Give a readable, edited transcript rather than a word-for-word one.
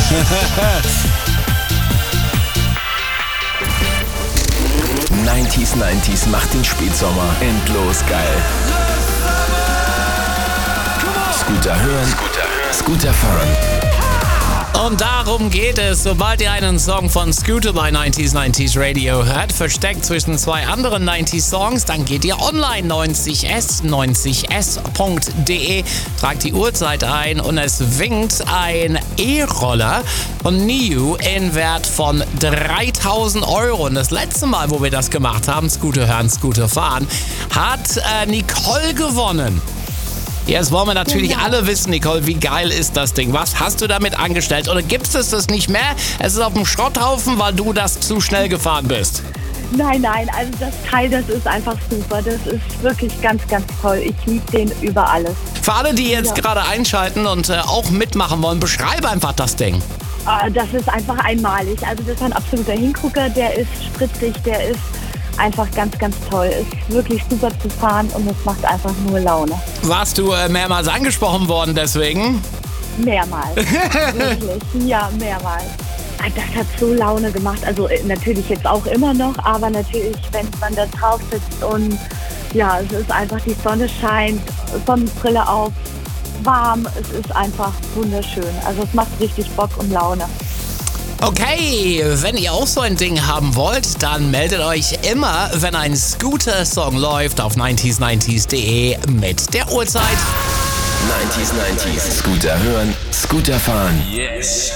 '90s macht den Spätsommer endlos geil. Scooter hören, Scooter fahren. Und darum geht es, sobald ihr einen Song von Scooter bei 90s Radio hört, versteckt zwischen zwei anderen 90s Songs, dann geht ihr online 90s.de, tragt die Uhrzeit ein und es winkt ein E-Roller von NIU in Wert von 3.000 Euro. Und das letzte Mal, wo wir das gemacht haben, Scooter hören, Scooter fahren, hat Nicole gewonnen. Jetzt wollen wir natürlich alle wissen, Nicole, wie geil ist das Ding? Was hast du damit angestellt? Oder gibt es das nicht mehr? Es ist auf dem Schrotthaufen, weil du das zu schnell gefahren bist. Nein, also das Teil, das ist einfach super. Das ist wirklich ganz, ganz toll. Ich liebe den über alles. Für alle, die jetzt gerade einschalten und auch mitmachen wollen, beschreibe einfach das Ding. Das ist einfach einmalig. Also das ist ein absoluter Hingucker. Der ist spritzig, der ist einfach ganz, ganz toll. Ist wirklich super zu fahren und es macht einfach nur Laune. Warst du mehrmals angesprochen worden deswegen? Mehrmals. Wirklich. Ja, mehrmals. Das hat so Laune gemacht. Also natürlich jetzt auch immer noch, aber natürlich, wenn man da drauf sitzt und ja, es ist einfach, die Sonne scheint, Sonnenbrille auf, warm, es ist einfach wunderschön. Also es macht richtig Bock und Laune. Okay, wenn ihr auch so ein Ding haben wollt, dann meldet euch immer, wenn ein Scooter-Song läuft, auf 90s90s.de mit der Uhrzeit. 90s. Scooter hören, Scooter fahren. Yes.